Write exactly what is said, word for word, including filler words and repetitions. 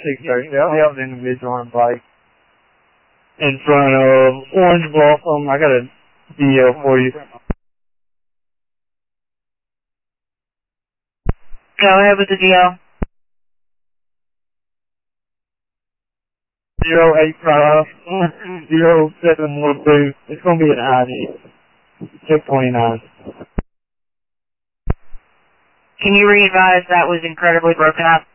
six thirty. They'll have an individual on a bike in front of Orange Blossom. I got a D L for you. Go ahead with the D L. zero eight five zero seven one two. It's going to be an I D. Check twenty-nine. Can you re-advise that was incredibly broken up?